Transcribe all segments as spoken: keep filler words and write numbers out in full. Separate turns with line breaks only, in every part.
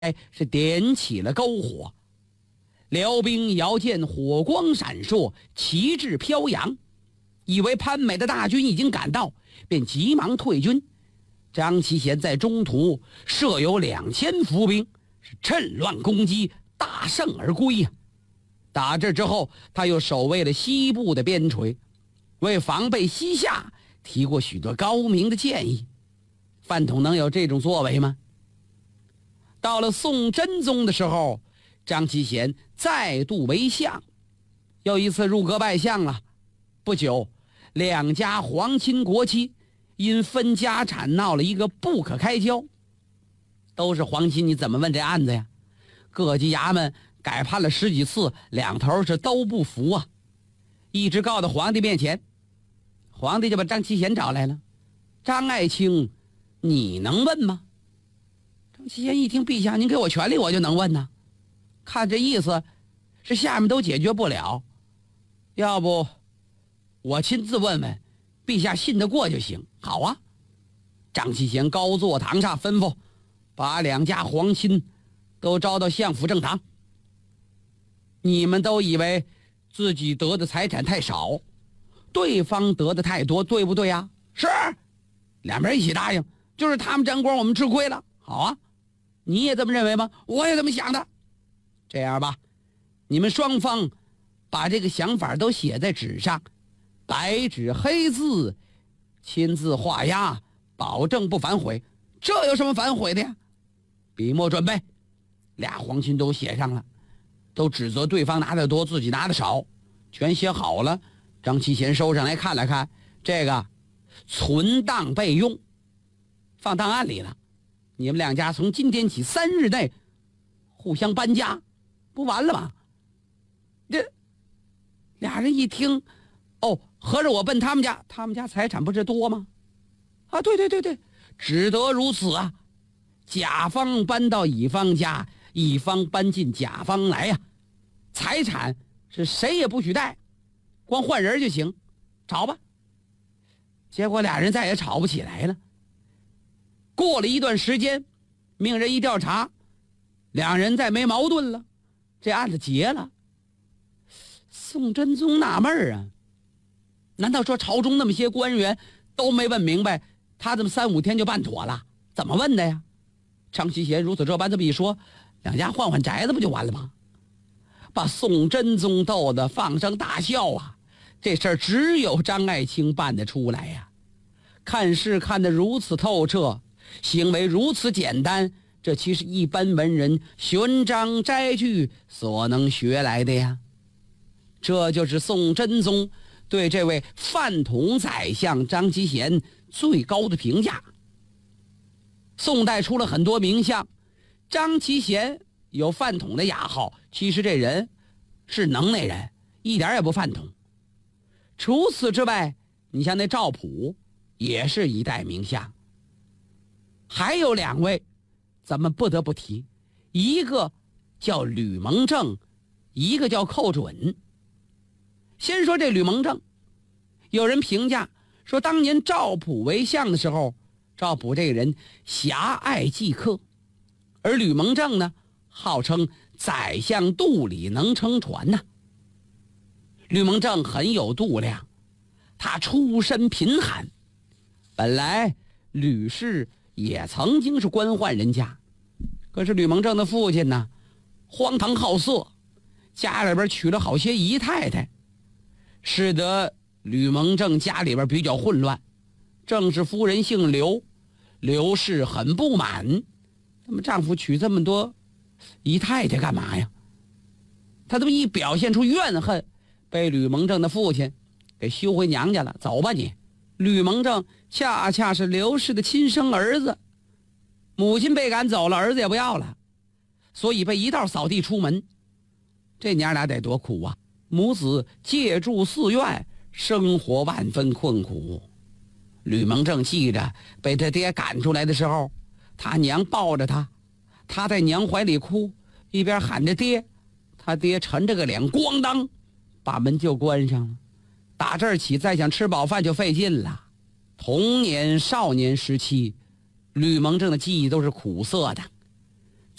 是点起了篝火。辽兵遥见火光闪烁，旗帜飘扬，以为潘美的大军已经赶到，便急忙退军。张其贤在中途设有两千伏兵，是趁乱攻击，大胜而归呀、啊。打这之后，他又守卫了西部的边陲，为防备西夏提过许多高明的建议。范统能有这种作为吗？到了宋真宗的时候，张其贤再度为相，又一次入阁拜相了。不久，两家皇亲国戚因分家产闹了一个不可开交。都是皇亲，你怎么问这案子呀？各级衙门改判了十几次，两头是都不服啊，一直告到皇帝面前。皇帝就把张其贤找来了。张爱卿，你能问吗？张其贤一听，陛下您给我权力，我就能问呢。看这意思是下面都解决不了，要不我亲自问问，陛下信得过就行。好啊。张其贤高坐堂上，吩咐把两家皇亲都招到相府正堂。你们都以为自己得的财产太少，对方得的太多，对不对呀？是，两边一起答应，就是他们沾光，我们吃亏了。好啊，你也这么认为吗？我也这么想的。这样吧，你们双方把这个想法都写在纸上，白纸黑字，亲自画押，保证不反悔。这有什么反悔的呀？笔墨准备，俩皇亲都写上了，都指责对方拿的多，自己拿的少，全写好了。张其贤收上来看了看，这个存档备用，放档案里了。你们两家从今天起三日内互相搬家，不完了吗？这俩人一听，哦，合着我奔他们家，他们家财产不是多吗？啊，对对对对，只得如此啊。甲方搬到乙方家，乙方搬进甲方来呀、啊，财产是谁也不许带，光换人就行，吵吧。结果俩人再也吵不起来了。过了一段时间，命人一调查，两人再没矛盾了，这案子结了。宋真宗纳闷啊，难道说朝中那么些官员都没问明白，他这么三五天就办妥了？怎么问的呀？张其贤如此这般这么一说，两家换换宅子不就完了吗？把宋真宗逗得放声大笑啊！这事儿只有张爱卿办得出来呀、啊！看事看得如此透彻，行为如此简单，这其实一般文人寻章摘句所能学来的呀。这就是宋真宗对这位饭桶宰相张其贤最高的评价。宋代出了很多名相，张其贤有饭桶的雅号，其实这人是能耐人，一点也不饭桶。除此之外，你像那赵普也是一代名相。还有两位咱们不得不提，一个叫吕蒙正，一个叫寇准。先说这吕蒙正，有人评价说，当年赵普为相的时候，赵普这个人狭隘忌客，而吕蒙正呢，号称宰相肚里能撑船呐、啊。吕蒙正很有度量，他出身贫寒，本来吕氏也曾经是官宦人家，可是吕蒙正的父亲呢，荒唐好色，家里边娶了好些姨太太，使得吕蒙正家里边比较混乱。正是夫人姓刘，刘氏很不满，他们丈夫娶这么多姨太太干嘛呀？他这么一表现出怨恨，被吕蒙正的父亲给休回娘家了。走吧你。吕蒙正恰恰是刘氏的亲生儿子，母亲被赶走了，儿子也不要了，所以被一道扫地出门。这娘俩得多苦啊！母子借住寺院，生活万分困苦。吕蒙正记着被他爹赶出来的时候，他娘抱着他，他在娘怀里哭，一边喊着爹，他爹沉着个脸，咣当把门就关上了。打这儿起再想吃饱饭就费劲了。童年少年时期，吕蒙正的记忆都是苦涩的。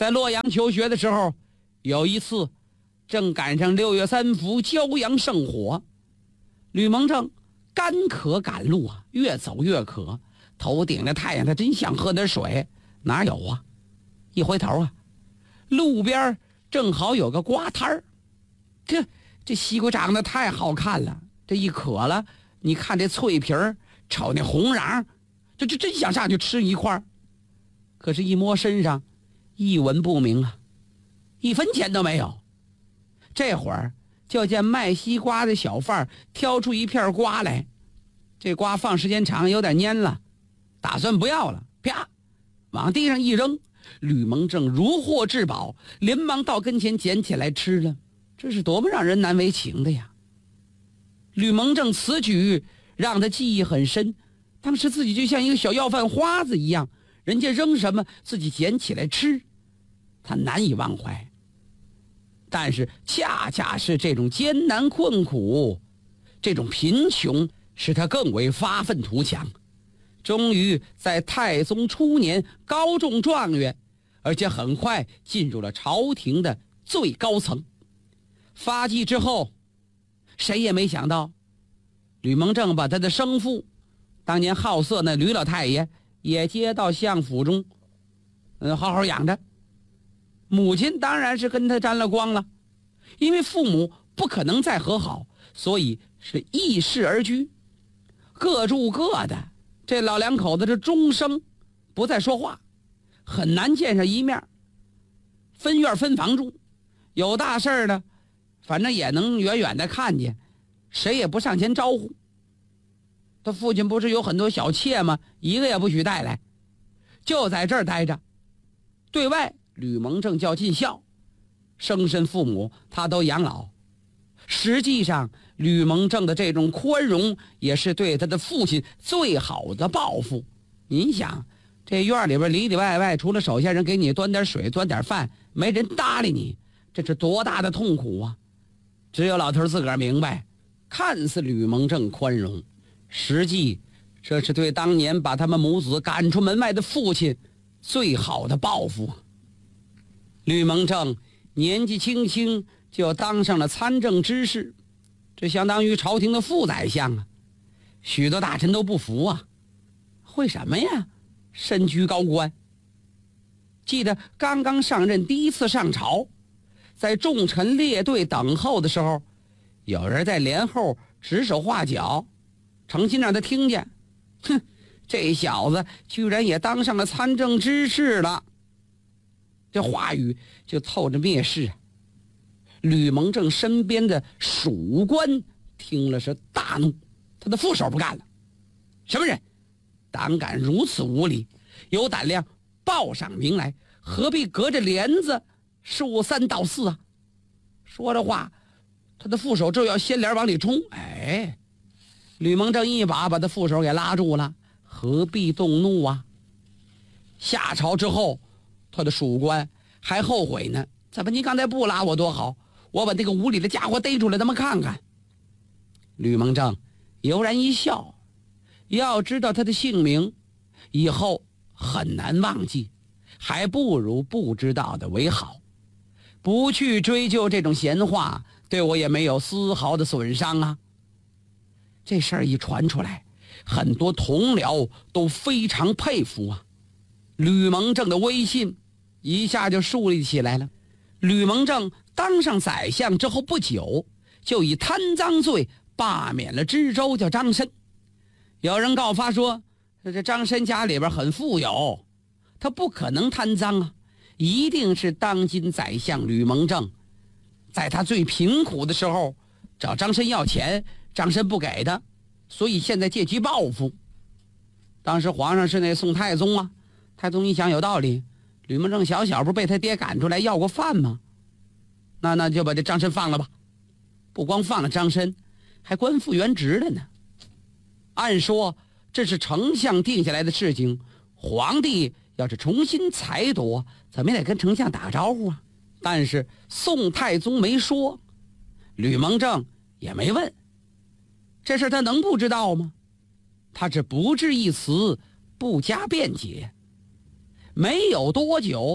在洛阳求学的时候，有一次正赶上六月三伏骄阳盛火，吕蒙正干渴赶路啊，越走越渴，头顶着太阳，他真想喝点水，哪有啊？一回头啊，路边正好有个瓜摊儿，这这西瓜长得太好看了，这一渴了，你看这脆皮儿，瞅那红瓤，这这真想上去吃一块儿。可是，一摸身上，一文不名啊，一分钱都没有。这会儿就见卖西瓜的小贩挑出一片瓜来，这瓜放时间长有点蔫了，打算不要了，啪，往地上一扔。吕蒙正如获至宝，连忙到跟前捡起来吃了，这是多么让人难为情的呀！吕蒙正此举让他记忆很深，当时自己就像一个小要饭花子一样，人家扔什么自己捡起来吃，他难以忘怀。但是恰恰是这种艰难困苦，这种贫穷，使他更为发愤图强，终于在太宗初年高中状元，而且很快进入了朝廷的最高层。发迹之后，谁也没想到，吕蒙正把他的生父，当年好色那吕老太爷也接到相府中，嗯，好好养着。母亲当然是跟他沾了光了，因为父母不可能再和好，所以是异世而居，各住各的。这老两口子这终生不再说话，很难见上一面，分院分房住，有大事呢，反正也能远远的看见，谁也不上前招呼。他父亲不是有很多小妾吗？一个也不许带来，就在这儿待着。对外吕蒙正叫尽孝，生身父母他都养老。实际上吕蒙正的这种宽容也是对他的父亲最好的报复。您想，这院里边里里外外除了手下人给你端点水端点饭，没人搭理你，这是多大的痛苦啊！只有老头自个儿明白，看似吕蒙正宽容，实际这是对当年把他们母子赶出门外的父亲最好的报复。吕蒙正年纪轻轻就当上了参政之事，这相当于朝廷的副宰相啊，许多大臣都不服啊，会什么呀，身居高官。记得刚刚上任第一次上朝，在众臣列队等候的时候，有人在帘后指手画脚，诚心让他听见，哼，这小子居然也当上了参政之事了。这话语就透着蔑视。吕蒙正身边的属官听了是大怒，他的副手不干了，什么人胆敢如此无礼，有胆量报上名来，何必隔着帘子说三道四啊？说着话，他的副手就要掀帘往里冲，哎，吕蒙正一把把他副手给拉住了，何必动怒啊？下朝之后，他的属官还后悔呢，怎么你刚才不拉我多好，我把那个无礼的家伙逮出来，他们看看。吕蒙正悠然一笑，要知道他的姓名以后很难忘记，还不如不知道的为好。不去追究这种闲话，对我也没有丝毫的损伤啊。这事儿一传出来，很多同僚都非常佩服啊。吕蒙正的威信一下就树立起来了。吕蒙正当上宰相之后不久，就以贪赃罪罢免了知州叫张申。有人告发说，这张申家里边很富有，他不可能贪赃啊，一定是当今宰相吕蒙正在他最贫苦的时候找张申要钱，张申不给他，所以现在借机报复。当时皇上是那宋太宗啊，太宗一想有道理，吕蒙正小小不被他爹赶出来要过饭吗？那那就把这张申放了吧。不光放了张申，还官复原职了呢。按说这是丞相定下来的事情，皇帝要是重新裁夺，怎么也得跟丞相打招呼啊。但是宋太宗没说，吕蒙正也没问，这事他能不知道吗？他只不置一词，不加辩解。没有多久，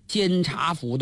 监察府